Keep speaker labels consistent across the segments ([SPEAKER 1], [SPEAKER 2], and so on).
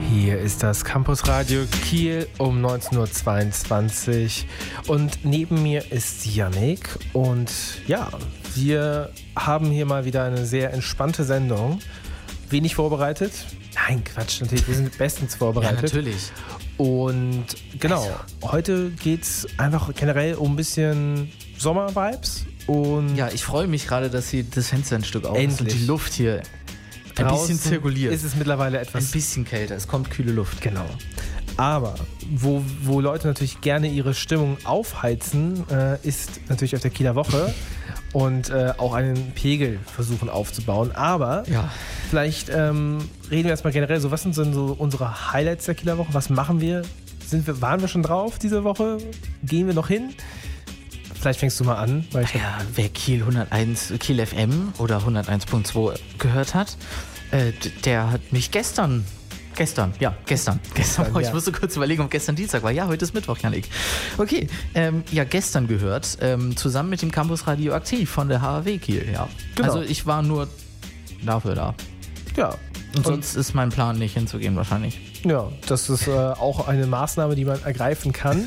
[SPEAKER 1] Hier ist das Campusradio Kiel um 19.22 Uhr und neben mir ist Yannick und ja, wir haben hier mal wieder eine sehr entspannte Sendung. Wenig vorbereitet? Nein, Quatsch, natürlich, wir sind bestens vorbereitet.
[SPEAKER 2] Ja, natürlich.
[SPEAKER 1] Und genau, heute geht es einfach generell um ein bisschen Sommer-Vibes. Und
[SPEAKER 2] ja, ich freue mich gerade, dass hier das Fenster ein Stück auf ist und die Luft hier ein bisschen zirkuliert.
[SPEAKER 1] Ist es mittlerweile etwas...
[SPEAKER 2] Ein bisschen kälter, es kommt kühle Luft.
[SPEAKER 1] Genau. Aber wo Leute natürlich gerne ihre Stimmung aufheizen, ist natürlich auf der Kieler Woche und auch einen Pegel versuchen aufzubauen. Aber
[SPEAKER 2] ja,
[SPEAKER 1] vielleicht reden wir erstmal generell so, was sind denn so unsere Highlights der Kieler Woche? Was machen wir? Waren wir schon drauf diese Woche? Gehen wir noch hin? Vielleicht fängst du mal an. Weil
[SPEAKER 2] wer Kiel 101, Kiel FM oder 101.2 gehört hat, der hat mich gestern. Oh, ich musste kurz überlegen, ob gestern Dienstag war. Ja, heute ist Mittwoch, Janik. Okay, gestern gehört, zusammen mit dem Campus Radioaktiv von der HAW Kiel, ja. Genau. Also ich war nur dafür da.
[SPEAKER 1] Ja.
[SPEAKER 2] Und sonst ist mein Plan nicht hinzugehen wahrscheinlich.
[SPEAKER 1] Ja, das ist auch eine Maßnahme, die man ergreifen kann.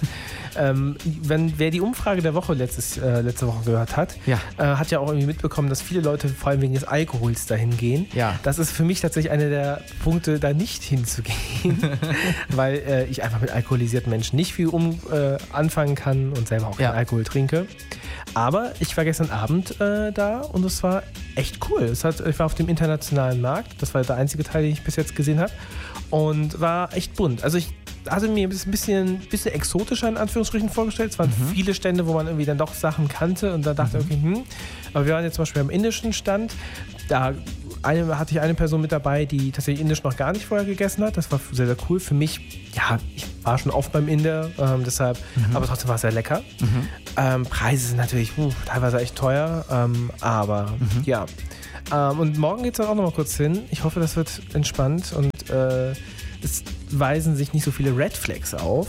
[SPEAKER 1] Wer die Umfrage der Woche letzte Woche gehört hat, hat ja auch irgendwie mitbekommen, dass viele Leute vor allem wegen des Alkohols dahin gehen.
[SPEAKER 2] Ja.
[SPEAKER 1] Das ist für mich tatsächlich einer der Punkte, da nicht hinzugehen, weil ich einfach mit alkoholisierten Menschen nicht viel anfangen kann und selber auch keinen Alkohol trinke. Aber ich war gestern Abend da und es war echt cool. Ich war auf dem internationalen Markt, das war der einzige Teil, den ich bis jetzt gesehen habe und war echt bunt. Also ich hatte mir ein bisschen exotischer in Anführungsstrichen vorgestellt. Es waren viele Stände, wo man irgendwie dann doch Sachen kannte und da dachte okay, aber wir waren jetzt zum Beispiel am indischen Stand, da hatte ich eine Person mit dabei, die tatsächlich Indisch noch gar nicht vorher gegessen hat. Das war sehr, sehr cool. Für mich, ja, ich war schon oft beim Inder, deshalb, aber trotzdem war es sehr lecker. Preise sind natürlich teilweise echt teuer, aber ja. Und morgen geht es dann auch noch mal kurz hin. Ich hoffe, das wird entspannt und es weisen sich nicht so viele Red Flags auf.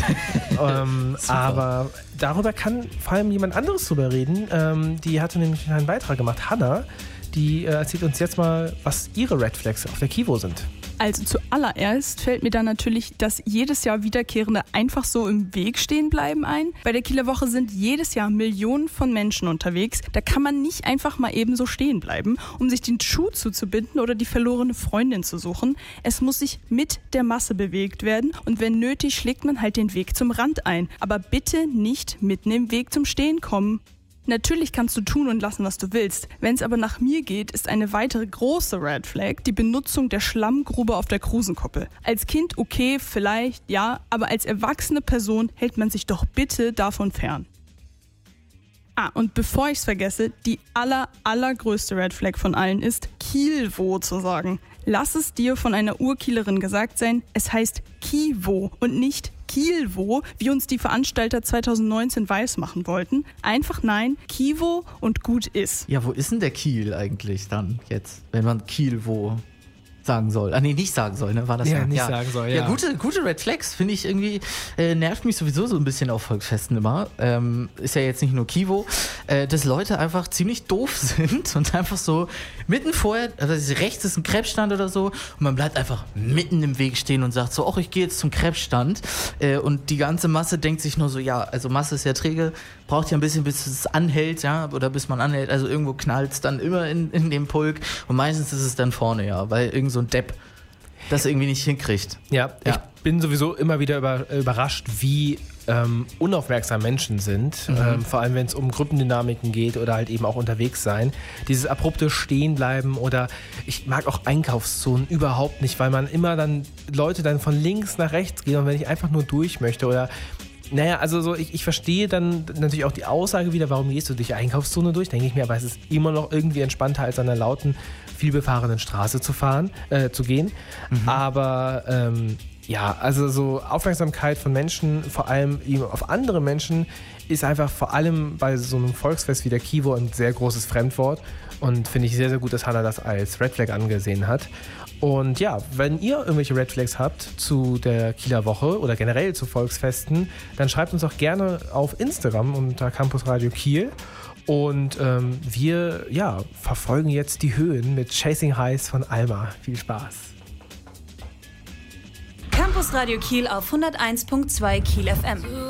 [SPEAKER 1] Aber darüber kann vor allem jemand anderes drüber reden. Die hatte nämlich einen Beitrag gemacht, Hannah. Die erzählt uns jetzt mal, was ihre Red Flags auf der Kivo sind.
[SPEAKER 3] Also zuallererst fällt mir da natürlich das jedes Jahr Wiederkehrende einfach so im Weg stehen bleiben ein. Bei der Kieler Woche sind jedes Jahr Millionen von Menschen unterwegs. Da kann man nicht einfach mal eben so stehen bleiben, um sich den Schuh zuzubinden oder die verlorene Freundin zu suchen. Es muss sich mit der Masse bewegt werden und wenn nötig schlägt man halt den Weg zum Rand ein. Aber bitte nicht mitten im Weg zum Stehen kommen. Natürlich kannst du tun und lassen, was du willst. Wenn es aber nach mir geht, ist eine weitere große Red Flag die Benutzung der Schlammgrube auf der Krusenkuppel. Als Kind okay, vielleicht, ja, aber als erwachsene Person hält man sich doch bitte davon fern. Und bevor ich's vergesse, die allergrößte Red Flag von allen ist, Kielwo zu sagen. Lass es dir von einer Urkielerin gesagt sein, es heißt Kivo und nicht Kielwo, wie uns die Veranstalter 2019 weismachen wollten. Einfach nein, Kivo und gut ist.
[SPEAKER 2] Ja, wo ist denn der Kiel eigentlich dann jetzt, wenn man Kielwo sagen soll? Nicht sagen soll, ne? War das
[SPEAKER 1] nicht sagen soll, ja.
[SPEAKER 2] Ja, gute Red Flags, finde ich irgendwie, nervt mich sowieso so ein bisschen auf Volksfesten immer. Ist ja jetzt nicht nur Kivo, dass Leute einfach ziemlich doof sind und einfach so mitten vorher, also rechts ist ein Krebsstand oder so und man bleibt einfach mitten im Weg stehen und sagt so, ich gehe jetzt zum Krebsstand und die ganze Masse denkt sich nur so, ja, also Masse ist ja träge, braucht ja ein bisschen, bis es anhält, ja, oder bis man anhält, also irgendwo knallt es dann immer in dem Pulk und meistens ist es dann vorne, ja, weil irgend so ein Depp das irgendwie nicht hinkriegt.
[SPEAKER 1] Ja, ich bin sowieso immer wieder überrascht, wie unaufmerksam Menschen sind, vor allem wenn es um Gruppendynamiken geht oder halt eben auch unterwegs sein. Dieses abrupte Stehenbleiben oder ich mag auch Einkaufszonen überhaupt nicht, weil man immer dann Leute dann von links nach rechts gehen und wenn ich einfach nur durch möchte oder also so, ich verstehe dann natürlich auch die Aussage wieder, warum gehst du durch die Einkaufszone durch, denke ich mir, aber es ist immer noch irgendwie entspannter als an einer lauten, vielbefahrenen Straße zu gehen. Aber also so Aufmerksamkeit von Menschen, vor allem eben auf andere Menschen, ist einfach vor allem bei so einem Volksfest wie der Kivo ein sehr großes Fremdwort und finde ich sehr, sehr gut, dass Hannah das als Red Flag angesehen hat. Und ja, wenn ihr irgendwelche Red Flags habt zu der Kieler Woche oder generell zu Volksfesten, dann schreibt uns auch gerne auf Instagram unter Campus Radio Kiel. Und wir verfolgen jetzt die Höhen mit Chasing Highs von Alma. Viel Spaß.
[SPEAKER 4] Campus Radio Kiel auf 101.2 Kiel FM.